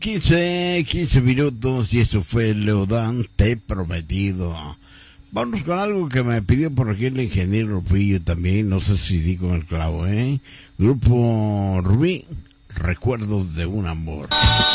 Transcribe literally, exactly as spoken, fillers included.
quince, quince minutos y eso fue Leodán, te he prometido. Vamos con algo que me pidió por aquí el ingeniero Rubillo también, no sé si di con el clavo, ¿eh? Grupo Rubí, Recuerdos de un amor.